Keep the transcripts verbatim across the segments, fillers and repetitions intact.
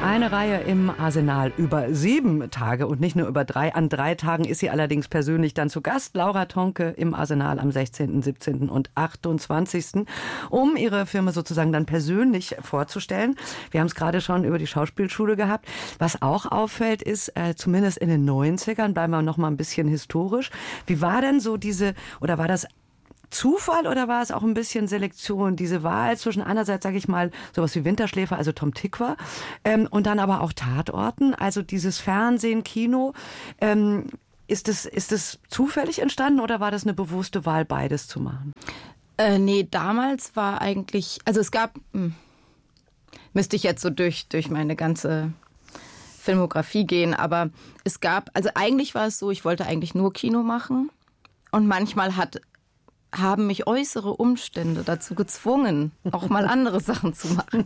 Eine Reihe im Arsenal über sieben Tage und nicht nur über drei. An drei Tagen ist sie allerdings persönlich dann zu Gast. Laura Tonke im Arsenal am sechzehnten, siebzehnten und achtundzwanzigsten um ihre Firma sozusagen dann persönlich vorzustellen. Wir haben es gerade schon über die Schauspielschule gehabt. Was auch auffällt ist, äh, zumindest in den neunzigern, bleiben wir noch mal ein bisschen historisch. Wie war denn so diese, oder war das Zufall oder war es auch ein bisschen Selektion, diese Wahl zwischen einerseits, sage ich mal, sowas wie Winterschläfer, also Tom Tykwer, ähm, und dann aber auch Tatorten, also dieses Fernsehen, Kino. Ähm, ist es ist es zufällig entstanden oder war das eine bewusste Wahl, beides zu machen? Äh, nee, damals war eigentlich, also es gab, hm, müsste ich jetzt so durch, durch meine ganze Filmografie gehen, aber es gab, also eigentlich war es so, ich wollte eigentlich nur Kino machen und manchmal hat haben mich äußere Umstände dazu gezwungen, auch mal andere Sachen zu machen.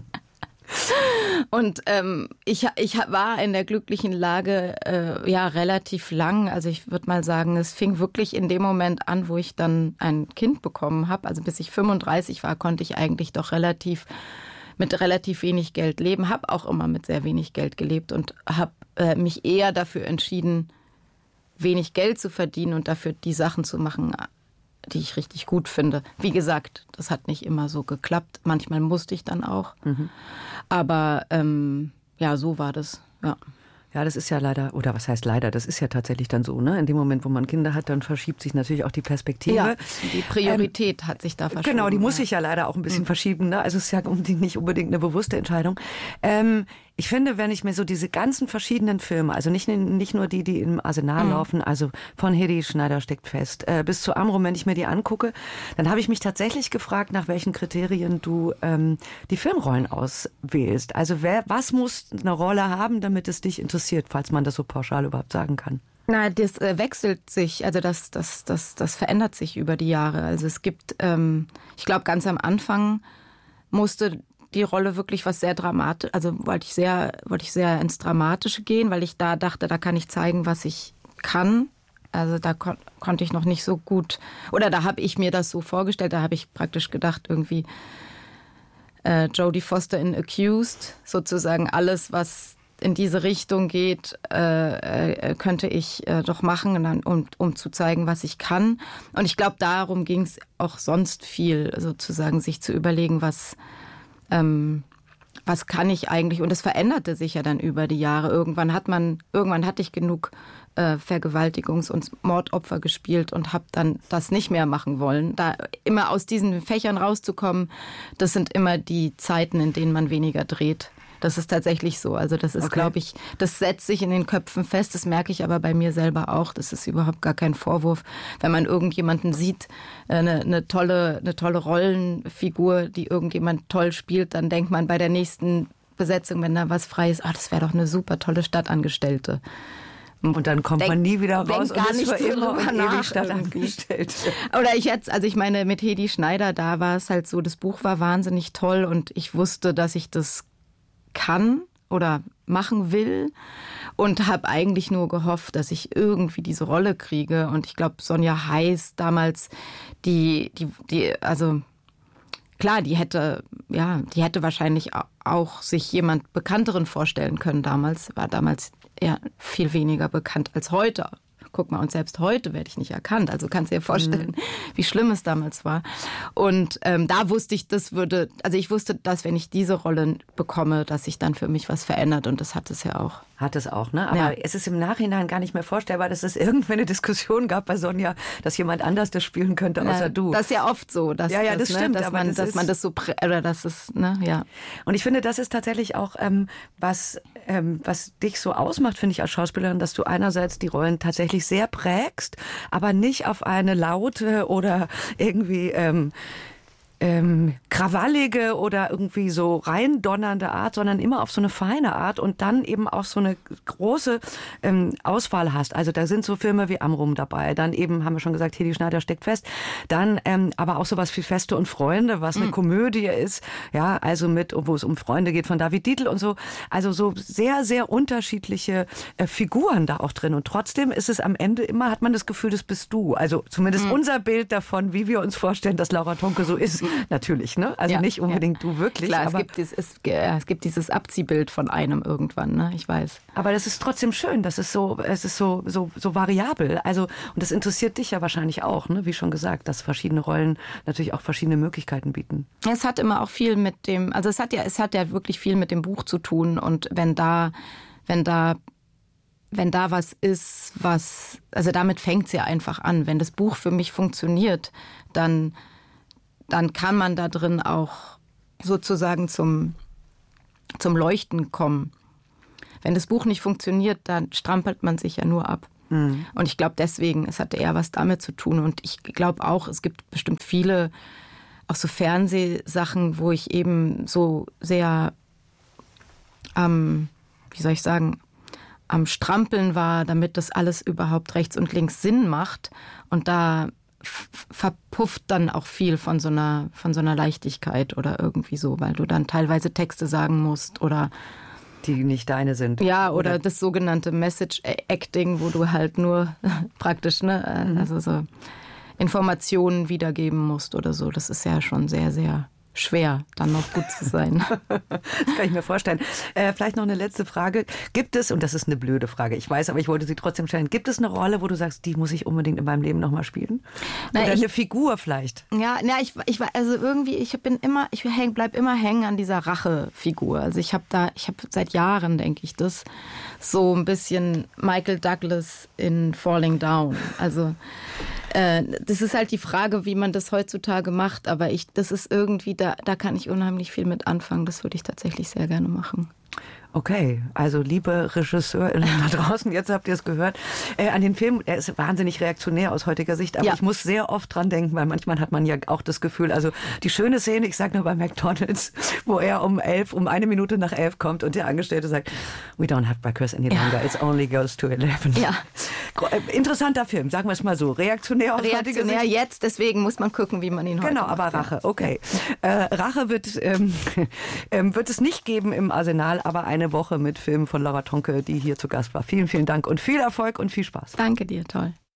Und ähm, ich, ich war in der glücklichen Lage, äh, ja, relativ lang. Also ich würde mal sagen, es fing wirklich in dem Moment an, wo ich dann ein Kind bekommen habe. Also bis ich fünfunddreißig war, konnte ich eigentlich doch relativ mit relativ wenig Geld leben. Habe auch immer mit sehr wenig Geld gelebt und habe äh, mich eher dafür entschieden, wenig Geld zu verdienen und dafür die Sachen zu machen, die ich richtig gut finde. Wie gesagt, das hat nicht immer so geklappt. Manchmal musste ich dann auch. Mhm. Aber ähm, ja, so war das, ja. Ja, das ist ja leider, oder was heißt leider, das ist ja tatsächlich dann so, ne? In dem Moment, wo man Kinder hat, dann verschiebt sich natürlich auch die Perspektive. Ja, die Priorität ähm, hat sich da verschoben. Genau, die muss sich ja leider auch ein bisschen mhm. verschieben, ne? Also es ist ja nicht unbedingt eine bewusste Entscheidung. Ähm, ich finde, wenn ich mir so diese ganzen verschiedenen Filme, also nicht, nicht nur die, die im Arsenal mhm. laufen, also von Hedi Schneider steckt fest, äh, bis zu Amrum, wenn ich mir die angucke, dann habe ich mich tatsächlich gefragt, nach welchen Kriterien du ähm, die Filmrollen auswählst. Also wer, was muss eine Rolle haben, damit es dich interessiert, falls man das so pauschal überhaupt sagen kann? Na, das äh, wechselt sich, also das, das, das, das verändert sich über die Jahre. Also es gibt, ähm, ich glaube, ganz am Anfang musste die Rolle wirklich was sehr dramatisch, also wollte ich sehr, wollte ich sehr ins Dramatische gehen, weil ich da dachte, da kann ich zeigen, was ich kann. Also da kon- konnte ich noch nicht so gut, oder da habe ich mir das so vorgestellt, da habe ich praktisch gedacht, irgendwie äh, Jodie Foster in Accused, sozusagen alles, was in diese Richtung geht, äh, äh, könnte ich äh, doch machen, dann, um, um zu zeigen, was ich kann. Und ich glaube, darum ging es auch sonst viel, sozusagen sich zu überlegen, was Ähm, was kann ich eigentlich? Und es veränderte sich ja dann über die Jahre. Irgendwann hat man, irgendwann hatte ich genug äh, Vergewaltigungs- und Mordopfer gespielt und habe dann das nicht mehr machen wollen. Da immer aus diesen Fächern rauszukommen, das sind immer die Zeiten, in denen man weniger dreht. Das ist tatsächlich so. Also das ist, okay. glaube ich, das setzt sich in den Köpfen fest. Das merke ich aber bei mir selber auch. Das ist überhaupt gar kein Vorwurf. Wenn man irgendjemanden sieht, eine, eine tolle, eine tolle Rollenfigur, die irgendjemand toll spielt, dann denkt man bei der nächsten Besetzung, wenn da was frei ist, ah, das wäre doch eine super tolle Stadtangestellte. Und dann kommt denk, man nie wieder raus gar und ist nicht für immer und ewig Stadtangestellte. Oder ich jetzt, also ich meine, mit Hedi Schneider, da war es halt so, das Buch war wahnsinnig toll und ich wusste, dass ich das kann oder machen will und habe eigentlich nur gehofft, dass ich irgendwie diese Rolle kriege. Und ich glaube, Sonja Heiß damals, die, die, die, also klar, die hätte, ja, die hätte wahrscheinlich auch sich jemand Bekannteren vorstellen können damals. War damals eher viel weniger bekannt als heute. Guck mal, und selbst heute werde ich nicht erkannt. Also kannst du dir vorstellen, mhm. wie schlimm es damals war. Und ähm, da wusste ich, das würde, also ich wusste, dass wenn ich diese Rolle bekomme, dass sich dann für mich was verändert. Und das hat es ja auch. Hat es auch, ne? Aber ja. es ist im Nachhinein gar nicht mehr vorstellbar, dass es irgendwann eine Diskussion gab bei Sonja, dass jemand anders das spielen könnte, außer ja, du. Das ist ja oft so. Dass ja, ja, das, das stimmt. Ne, dass aber man, das dass ist, man das so, prä- oder dass es, ne, ja. Und ich finde, das ist tatsächlich auch, ähm, was, ähm, was dich so ausmacht, finde ich, als Schauspielerin, dass du einerseits die Rollen tatsächlich sehr prägst, aber nicht auf eine laute oder irgendwie ähm, ähm, krawallige oder irgendwie so reindonnernde Art, sondern immer auf so eine feine Art und dann eben auch so eine große ähm, Auswahl hast. Also da sind so Filme wie Amrum dabei, dann eben, haben wir schon gesagt, Hedi Schneider steckt fest, dann ähm, aber auch sowas wie Feste und Freunde, was eine mhm. Komödie ist, ja, also mit, wo es um Freunde geht von David Dietl und so, also so sehr, sehr unterschiedliche äh, Figuren da auch drin und trotzdem ist es am Ende immer, hat man das Gefühl, das bist du, also zumindest mhm. unser Bild davon, wie wir uns vorstellen, dass Laura Tonke so ist, natürlich, ne? Also ja, nicht unbedingt ja. du wirklich. Klar, aber es, gibt, es, es, es gibt dieses Abziehbild von einem irgendwann, ne? Ich weiß. Aber das ist trotzdem schön, das ist so, es ist so, so, so variabel. Also, und das interessiert dich ja wahrscheinlich auch, ne? Wie schon gesagt, dass verschiedene Rollen natürlich auch verschiedene Möglichkeiten bieten. Es hat immer auch viel mit dem, also es hat ja, es hat ja wirklich viel mit dem Buch zu tun. Und wenn da, wenn da, wenn da was ist, was, also damit fängt es ja einfach an. Wenn das Buch für mich funktioniert, dann, dann kann man da drin auch sozusagen zum, zum Leuchten kommen. Wenn das Buch nicht funktioniert, dann strampelt man sich ja nur ab. Mhm. Und ich glaube deswegen, es hatte eher was damit zu tun. Und ich glaube auch, es gibt bestimmt viele, auch so Fernsehsachen, wo ich eben so sehr am, wie soll ich sagen, am Strampeln war, damit das alles überhaupt rechts und links Sinn macht. Und da f- verpufft dann auch viel von so einer, von so einer Leichtigkeit oder irgendwie so, weil du dann teilweise Texte sagen musst oder die nicht deine sind. Ja, oder, oder das sogenannte Message-Acting, wo du halt nur praktisch, ne, mhm. also so Informationen wiedergeben musst oder so. Das ist ja schon sehr, sehr schwer, dann noch gut zu sein. Das kann ich mir vorstellen. Äh, vielleicht noch eine letzte Frage. Gibt es, und das ist eine blöde Frage, ich weiß, aber ich wollte sie trotzdem stellen, gibt es eine Rolle, wo du sagst, die muss ich unbedingt in meinem Leben nochmal spielen? Na, Oder ich, eine Figur vielleicht? Ja, na, ich, ich also irgendwie, ich bin immer, ich häng, bleib immer hängen an dieser Rache-Figur. Also ich habe da, ich habe seit Jahren, denke ich, das so ein bisschen Michael Douglas in Falling Down. Also äh, das ist halt die Frage, wie man das heutzutage macht, aber ich, das ist irgendwie, da, da kann ich unheimlich viel mit anfangen. Das würde ich tatsächlich sehr gerne machen. Okay, also liebe RegisseurInnen da draußen, jetzt habt ihr es gehört, äh, an den Film, er ist wahnsinnig reaktionär aus heutiger Sicht, aber ja. ich muss sehr oft dran denken, weil manchmal hat man ja auch das Gefühl, also die schöne Szene, ich sag nur bei McDonald's, wo er um elf, um eine Minute nach elf kommt und der Angestellte sagt, we don't have breakfast any longer, ja. it only goes to eleven. Ja. Interessanter Film, sagen wir es mal so, reaktionär aus heutiger Sicht. Reaktionär jetzt, deswegen muss man gucken, wie man ihn heute Genau, macht. aber Rache, okay. Ja. Äh, Rache wird, ähm, ähm, wird es nicht geben im Arsenal, aber eine Woche mit Filmen von Laura Tonke, die hier zu Gast war. Vielen, vielen Dank und viel Erfolg und viel Spaß. Danke dir, toll.